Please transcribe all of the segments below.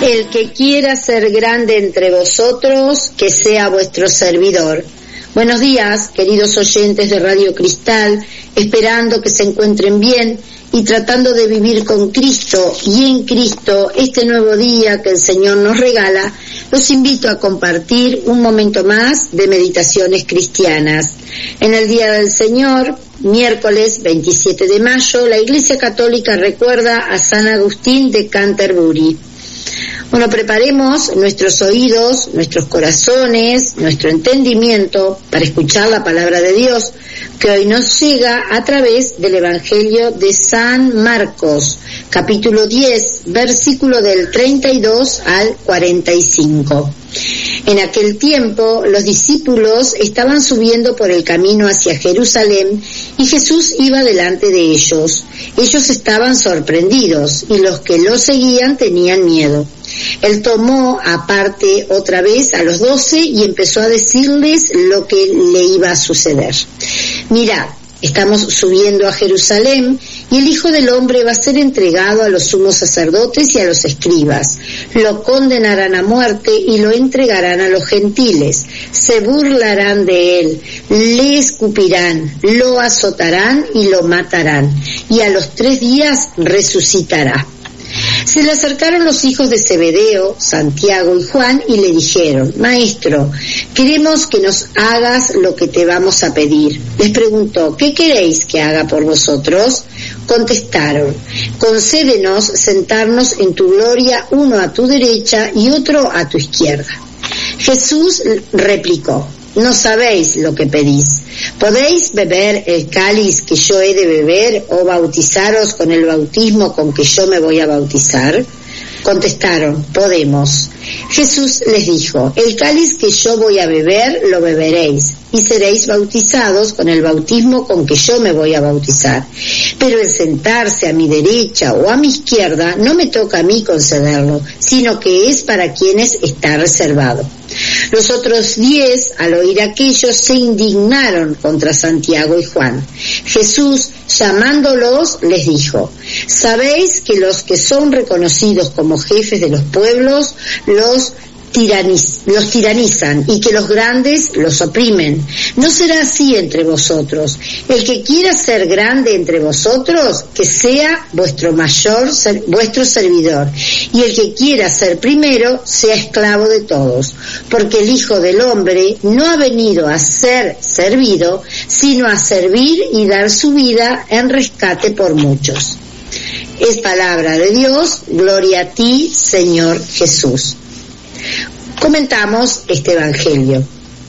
El que quiera ser grande entre vosotros, que sea vuestro servidor. Buenos días, queridos oyentes de Radio Cristal, esperando que se encuentren bien y tratando de vivir con Cristo y en Cristo este nuevo día que el Señor nos regala. Los invito a compartir un momento más de meditaciones cristianas. En el Día del Señor, miércoles 27 de mayo, la Iglesia Católica recuerda a San Agustín de Canterbury. Bueno, preparemos nuestros oídos, nuestros corazones, nuestro entendimiento para escuchar la palabra de Dios que hoy nos llega a través del Evangelio de San Marcos, capítulo 10, versículo del 32 al 45. En aquel tiempo los discípulos estaban subiendo por el camino hacia Jerusalén y Jesús iba delante de ellos. Ellos estaban sorprendidos y los que lo seguían tenían miedo. Él tomó aparte otra vez a los 12 y empezó a decirles lo que le iba a suceder. Mirad, estamos subiendo a Jerusalén y el Hijo del Hombre va a ser entregado a los sumos sacerdotes y a los escribas. Lo condenarán a muerte y lo entregarán a los gentiles. Se burlarán de él, le escupirán, lo azotarán y lo matarán. Y a los 3 días resucitará. Se le acercaron los hijos de Zebedeo, Santiago y Juan, y le dijeron: Maestro, queremos que nos hagas lo que te vamos a pedir. Les preguntó: ¿qué queréis que haga por vosotros? Contestaron: concédenos sentarnos en tu gloria, uno a tu derecha y otro a tu izquierda. Jesús replicó: no sabéis lo que pedís. ¿Podéis beber el cáliz que yo he de beber o bautizaros con el bautismo con que yo me voy a bautizar? Contestaron: podemos. Jesús les dijo: el cáliz que yo voy a beber lo beberéis y seréis bautizados con el bautismo con que yo me voy a bautizar. Pero el sentarse a mi derecha o a mi izquierda no me toca a mí concederlo, sino que es para quienes está reservado. Los otros 10, al oír aquello, se indignaron contra Santiago y Juan. Jesús, llamándolos, les dijo: ¿sabéis que los que son reconocidos como jefes de los pueblos los tiranizan y que los grandes los oprimen? No será así entre vosotros. El que quiera ser grande entre vosotros, que sea vuestro servidor, y el que quiera ser primero, sea esclavo de todos, porque el Hijo del Hombre no ha venido a ser servido, sino a servir y dar su vida en rescate por muchos. Es palabra de Dios. Gloria a ti, Señor Jesús. Comentamos este Evangelio.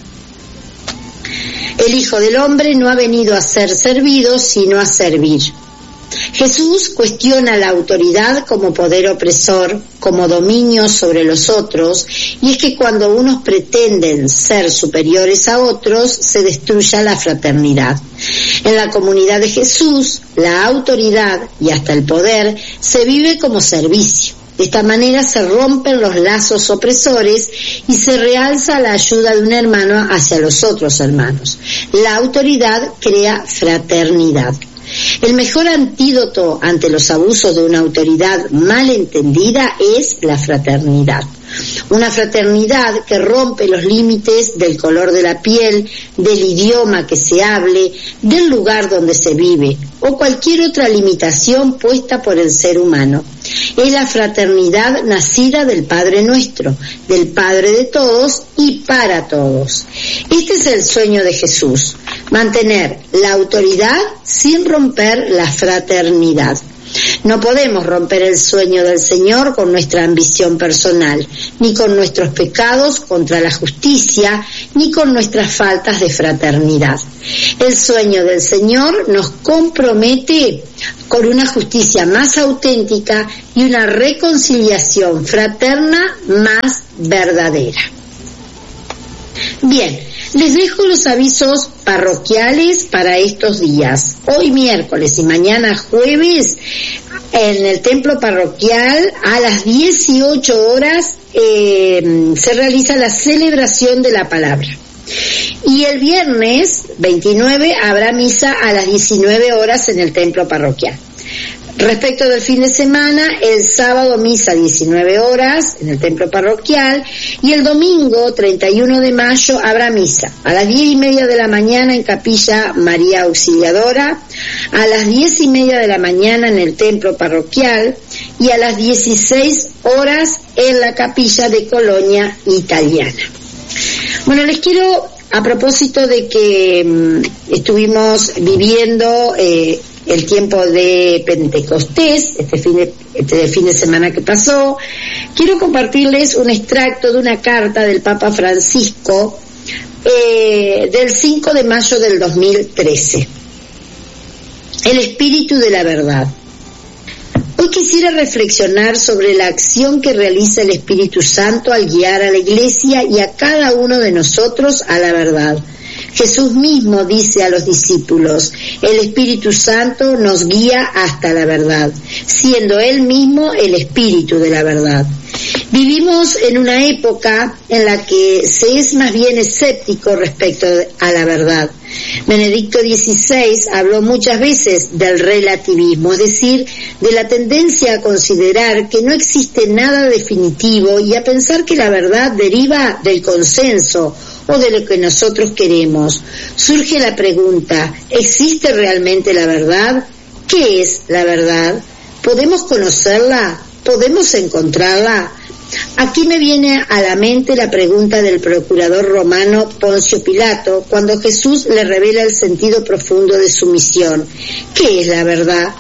El Hijo del Hombre no ha venido a ser servido, sino a servir. Jesús cuestiona la autoridad como poder opresor, como dominio sobre los otros, y es que cuando unos pretenden ser superiores a otros, se destruye la fraternidad. En la comunidad de Jesús, la autoridad y hasta el poder se vive como servicio. De esta manera se rompen los lazos opresores y se realza la ayuda de un hermano hacia los otros hermanos. La autoridad crea fraternidad. El mejor antídoto ante los abusos de una autoridad mal entendida es la fraternidad. Una fraternidad que rompe los límites del color de la piel, del idioma que se hable, del lugar donde se vive, o cualquier otra limitación puesta por el ser humano. Es la fraternidad nacida del Padre nuestro, del Padre de todos y para todos. Este es el sueño de Jesús: mantener la autoridad sin romper la fraternidad. No podemos romper el sueño del Señor con nuestra ambición personal, ni con nuestros pecados contra la justicia, ni con nuestras faltas de fraternidad. El sueño del Señor nos compromete con una justicia más auténtica y una reconciliación fraterna más verdadera. Bien, les dejo los avisos parroquiales para estos días. Hoy miércoles y mañana jueves, en el templo parroquial, a las 18 horas, se realiza la celebración de la palabra. Y el viernes 29 habrá misa a las 19 horas en el templo parroquial. Respecto del fin de semana, el sábado misa 19 horas en el templo parroquial y el domingo 31 de mayo habrá misa a las 10:30 de la mañana en Capilla María Auxiliadora, a las 10:30 de la mañana en el templo parroquial y a las 16 horas en la capilla de Colonia Italiana. Bueno, les quiero, a propósito de que estuvimos viviendo el tiempo de Pentecostés, este fin de semana que pasó, quiero compartirles un extracto de una carta del Papa Francisco del 5 de mayo del 2013. El espíritu de la verdad. Hoy quisiera reflexionar sobre la acción que realiza el Espíritu Santo al guiar a la Iglesia y a cada uno de nosotros a la verdad. Jesús mismo dice a los discípulos, el Espíritu Santo nos guía hasta la verdad, siendo Él mismo el Espíritu de la verdad. Vivimos en una época en la que se es más bien escéptico respecto a la verdad. Benedicto XVI habló muchas veces del relativismo, es decir, de la tendencia a considerar que no existe nada definitivo y a pensar que la verdad deriva del consenso o de lo que nosotros queremos. Surge la pregunta, ¿existe realmente la verdad? ¿Qué es la verdad? ¿Podemos conocerla? ¿Podemos encontrarla? Aquí me viene a la mente la pregunta del procurador romano Poncio Pilato cuando Jesús le revela el sentido profundo de su misión. ¿Qué es la verdad?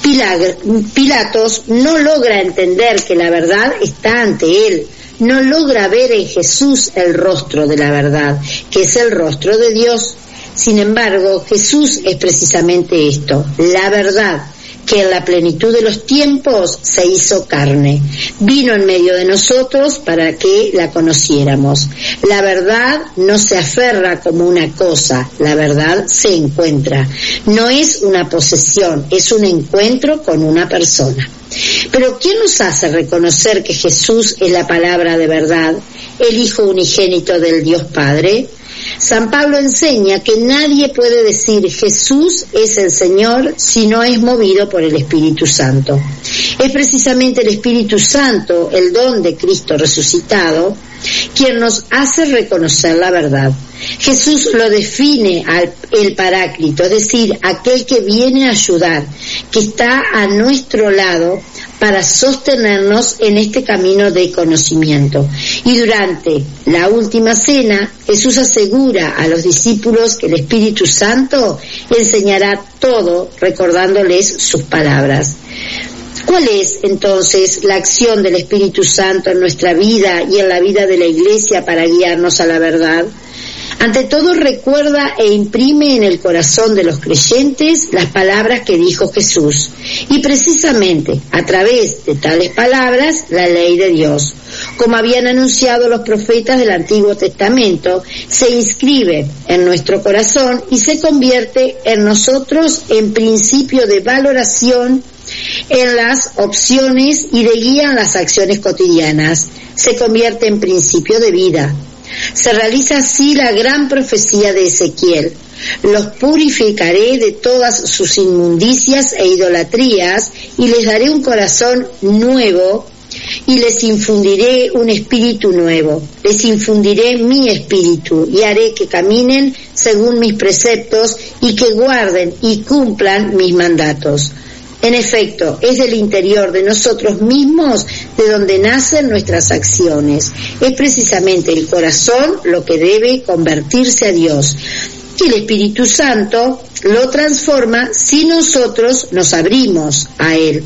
Pilatos no logra entender que la verdad está ante él. No logra ver en Jesús el rostro de la verdad, que es el rostro de Dios. Sin embargo, Jesús es precisamente esto, la verdad, que en la plenitud de los tiempos se hizo carne. Vino en medio de nosotros para que la conociéramos. La verdad no se aferra como una cosa, la verdad se encuentra. No es una posesión, es un encuentro con una persona. Pero ¿quién nos hace reconocer que Jesús es la palabra de verdad, el Hijo unigénito del Dios Padre? San Pablo enseña que nadie puede decir Jesús es el Señor si no es movido por el Espíritu Santo. Es precisamente el Espíritu Santo, el don de Cristo resucitado, quien nos hace reconocer la verdad. Jesús lo define al el Paráclito, es decir, aquel que viene a ayudar, que está a nuestro lado para sostenernos en este camino de conocimiento. Y durante la última cena, Jesús asegura a los discípulos que el Espíritu Santo enseñará todo, recordándoles sus palabras. ¿Cuál es entonces la acción del Espíritu Santo en nuestra vida y en la vida de la Iglesia para guiarnos a la verdad? Ante todo, recuerda e imprime en el corazón de los creyentes las palabras que dijo Jesús, y precisamente a través de tales palabras la ley de Dios, como habían anunciado los profetas del Antiguo Testamento, se inscribe en nuestro corazón y se convierte en nosotros en principio de valoración en las opciones y de guía en las acciones cotidianas. Se convierte en principio de vida. Se realiza así la gran profecía de Ezequiel: los purificaré de todas sus inmundicias e idolatrías y les daré un corazón nuevo y les infundiré un espíritu nuevo. Les infundiré mi espíritu y haré que caminen según mis preceptos y que guarden y cumplan mis mandatos. En efecto, es del interior de nosotros mismos de donde nacen nuestras acciones. Es precisamente el corazón lo que debe convertirse a Dios. Y el Espíritu Santo lo transforma si nosotros nos abrimos a Él.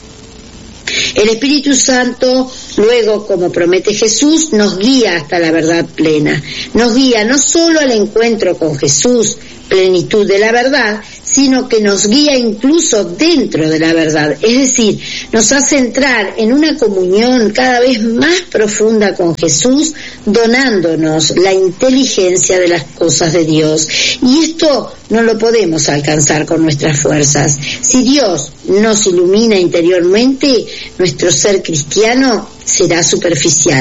El Espíritu Santo, luego, como promete Jesús, nos guía hasta la verdad plena. Nos guía no solo al encuentro con Jesús, plenitud de la verdad, sino que nos guía incluso dentro de la verdad. Es decir, nos hace entrar en una comunión cada vez más profunda con Jesús, donándonos la inteligencia de las cosas de Dios. Y esto no lo podemos alcanzar con nuestras fuerzas. Si Dios nos ilumina interiormente, nuestro ser cristiano será superficial.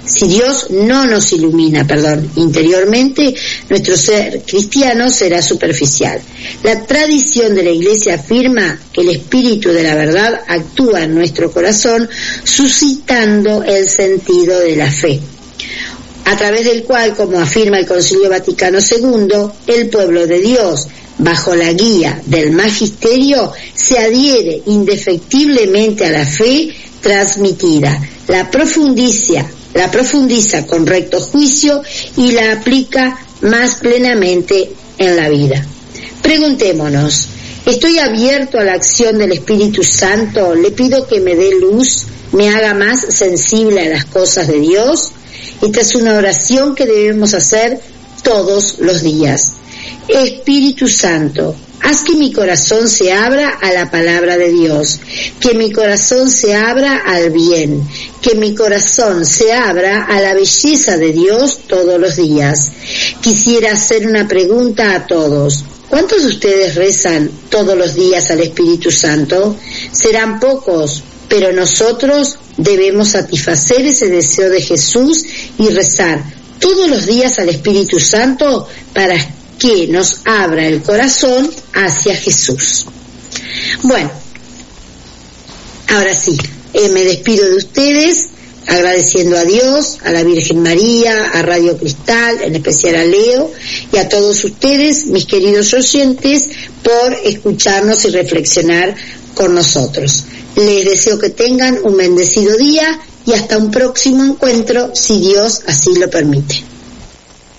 Si Dios no nos ilumina, interiormente, nuestro ser cristiano será superficial. La tradición de la Iglesia afirma que el Espíritu de la verdad actúa en nuestro corazón, suscitando el sentido de la fe, a través del cual, como afirma el Concilio Vaticano II, el pueblo de Dios, bajo la guía del magisterio, se adhiere indefectiblemente a la fe transmitida, la profundiza con recto juicio y la aplica más plenamente en la vida. Preguntémonos, ¿estoy abierto a la acción del Espíritu Santo? ¿Le pido que me dé luz, me haga más sensible a las cosas de Dios? Esta es una oración que debemos hacer todos los días. Espíritu Santo, haz que mi corazón se abra a la palabra de Dios, que mi corazón se abra al bien, que mi corazón se abra a la belleza de Dios todos los días. Quisiera hacer una pregunta a todos. ¿Cuántos de ustedes rezan todos los días al Espíritu Santo? Serán pocos, pero nosotros debemos satisfacer ese deseo de Jesús y rezar todos los días al Espíritu Santo para que nos abra el corazón hacia Jesús. Bueno, ahora sí, me despido de ustedes agradeciendo a Dios, a la Virgen María, a Radio Cristal, en especial a Leo y a todos ustedes, mis queridos oyentes, por escucharnos y reflexionar con nosotros. Les deseo que tengan un bendecido día y hasta un próximo encuentro, si Dios así lo permite.